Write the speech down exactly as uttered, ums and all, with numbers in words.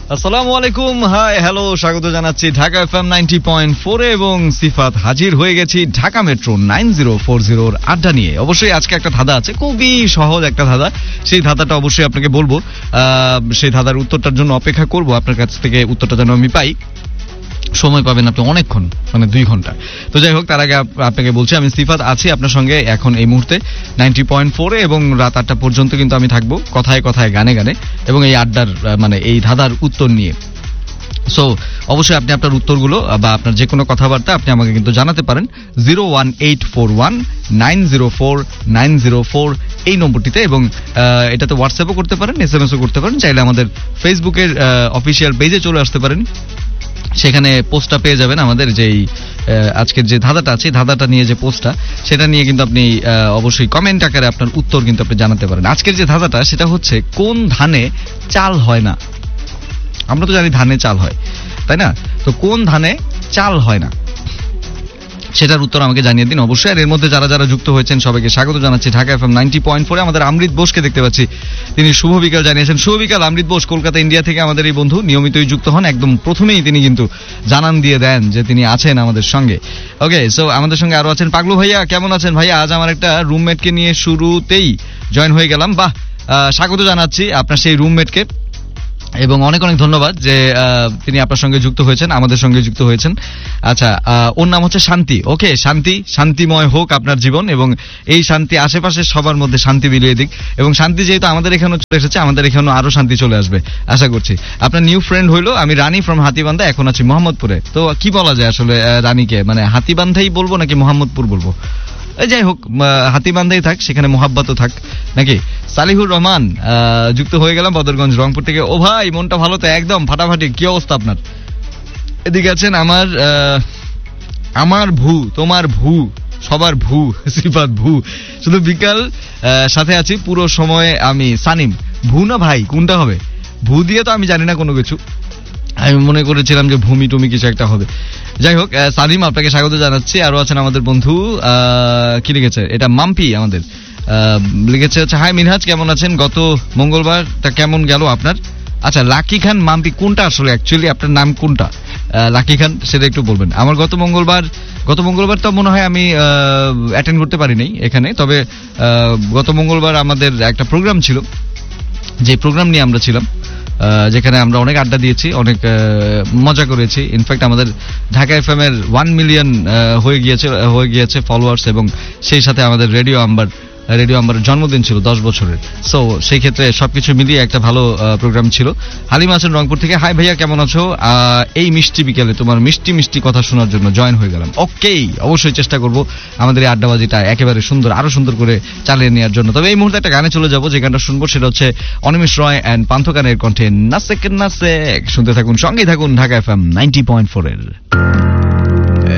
আসসালামু আলাইকুম, hi hello, স্বাগত জানাচ্ছি Dhaka FM ninety point four এবং সিফাত হাজির হয়ে গেছি Dhaka metro nine zero four জিরোর আড্ডা নিয়ে। অবশ্যই আজকে একটা ধাঁধা আছে, খুবই সহজ একটা ধাঁধা। সেই ধাঁধাটা অবশ্যই আপনাকে বলবো, সেই ধাঁধার উত্তরটার জন্য অপেক্ষা করব আপনার কাছ থেকে উত্তরটা যেন আমি পাই। সময় পাবেন আপনি অনেকক্ষণ, মানে দুই ঘন্টা। তো যাই হোক, তার আগে আপনাকে বলছি আমি সিফাত আছি আপনার সঙ্গে এখন এই মুহূর্তে নাইনটি পয়েন্ট ফোরে এবং রাত আটটা পর্যন্ত কিন্তু আমি থাকবো কথায় কথায় গানে গানে এবং এই আড্ডার মানে এই ধাঁধার উত্তর নিয়ে। সো অবশ্যই আপনি আপনার উত্তরগুলো বা আপনার যে কোনো কথাবার্তা আপনি আমাকে কিন্তু জানাতে পারেন zero one eight four one nine zero four nine zero four এই নম্বরটিতে, এবং এটাতে হোয়াটসঅ্যাপও করতে পারেন, এস এম এসও করতে পারেন। চাইলে আমাদের ফেসবুকের অফিসিয়াল পেজে চলে আসতে পারেন, সেখানে পোস্টটা পেয়ে যাবেন আমাদের যেই আজকের যে ধাঁধাটা আছে, ধাঁধাটা নিয়ে যে পোস্টটা, সেটা নিয়ে কিন্তু আপনি অবশ্যই কমেন্ট আকারে আপনার উত্তর কিন্তু আপনি জানাতে পারেন। আজকের যে ধাঁধাটা সেটা হচ্ছে কোন ধানে চাল হয় না। আমরা তো জানি ধানে চাল হয়, তাই না? তো কোন ধানে চাল হয় না সেটার উত্তর আমাকে জানিয়ে দিন অবশ্যই। আর এর মধ্যে যারা যারা যুক্ত হয়েছেন সবাইকে স্বাগত জানাচ্ছি ঢাকা এফএম নাইনটি পয়েন্ট ফোরে। আমাদের অমৃত বোসকে দেখতে পাচ্ছি, তিনি শুভ বিকাল জানিয়েছেন। শুভ বিকাল অমৃত বোস, কলকাতা ইন্ডিয়া থেকে আমাদের এই বন্ধু নিয়মিতই যুক্ত হন। একদম প্রথমেই তিনি কিন্তু জানান দিয়ে দেন যে তিনি আছেন আমাদের সঙ্গে। ওকে, সো আমাদের সঙ্গে আরো আছেন পাগলু ভাইয়া। কেমন আছেন ভাইয়া? আজ আমার একটা রুমমেটকে নিয়ে শুরুতেই জয়েন হয়ে গেলাম। বাহ, স্বাগত জানাচ্ছি আপনার সেই রুমমেটকে এবং অনেক অনেক ধন্যবাদ যে তিনি আপনার সঙ্গে যুক্ত হয়েছেন, আমাদের সঙ্গে যুক্ত হয়েছেন। আচ্ছা, ওর নাম হচ্ছে শান্তি। ওকে শান্তি, শান্তিময় হোক আপনার জীবন এবং এই শান্তি আশেপাশে সবার মধ্যে শান্তি বিলিয়ে দিক। এবং শান্তি যেহেতু আমাদের এখানে চলে এসেছে, আমাদের এখানেও আরো শান্তি চলে আসবে আশা করছি। আপনার নিউ ফ্রেন্ড হইলো, আমি রানী ফ্রম হাতিবান্ধা, এখন আছি মোহাম্মদপুরে। তো কি বলা যায় আসলে রানীকে, মানে হাতিবান্ধাই বলবো নাকি মোহাম্মদপুর বলবো? যাই হোক, হাতিবান্ধাই থাক, সেখানে মোহাব্বতও থাক নাকি। সালিহুর রহমান যুক্ত হয়ে গেলাম বদরগঞ্জ রংপুর থেকে। ও ভাই, মনটা ভালো তো একদম ফাটাফাটি। কি অবস্থা আপনার? এদিকে আছেন আমার আমার ভু, তোমার ভু, সবার ভু, সিফাত ভু। শুধু বিকাল সাথে আছি পুরো সময় আমি। সানিম ভু না ভাই, কোনটা হবে? ভু দিয়ে তো আমি জানি না কোনো কিছু, আমি মনে করেছিলাম যে ভূমি টুমি কিছু একটা হবে। যাই হোক, সানিম আপনাকে স্বাগত জানাচ্ছি। আরো আছেন আমাদের বন্ধু, কি লিখেছে এটা, মাম্পি আমাদের লিখেছে হচ্ছে হাই মিনহাজ, কেমন আছেন? গত মঙ্গলবারটা কেমন গেল আপনার? আচ্ছা, লাকি খান মাম্পি কোনটা আসলে অ্যাকচুয়ালি আপনার নাম কোনটা? লাকি খান সেটা একটু বলবেন। আমার গত মঙ্গলবার গত মঙ্গলবার তো মনে হয় আমি অ্যাটেন্ড করতে পারি নাই এখানে, তবে গত মঙ্গলবার আমাদের একটা প্রোগ্রাম ছিল, যে প্রোগ্রাম নিয়ে আমরা ছিলাম, যেখানে আমরা অনেক আড্ডা দিয়েছি, অনেক মজা করেছি। ইনফ্যাক্ট আমাদের ঢাকা এফএম এর ওয়ান মিলিয়ন হয়ে গিয়েছে হয়ে গিয়েছে ফলোয়ার্স, এবং সেই সাথে আমাদের রেডিও আম্বার রেডিও আম্বারের জন্মদিন ছিল দশ বছরের। সো সেই ক্ষেত্রে সবকিছু মিলিয়ে একটা ভালো প্রোগ্রাম ছিল। হালিমা আছেন রংপুর থেকে। হাই ভাইয়া, কেমন আছো? এই মিষ্টি বিকেলে তোমার মিষ্টি মিষ্টি কথা শোনার জন্য জয়েন হয়ে গেলাম। ওকে, অবশ্যই চেষ্টা করব আমাদের এই আড্ডাবাজিটা একেবারে সুন্দর, আরো সুন্দর করে চালিয়ে নেওয়ার জন্য। তবে এই মুহূর্তে একটা গানে চলে যাবো, যে গানটা শুনবো সেটা হচ্ছে অনিমেষ রয় অ্যান্ড পান্থকানের কণ্ঠে নাসেক নাসেক। শুনতে থাকুন, সঙ্গেই থাকুন Dhaka FM ninety point four এর।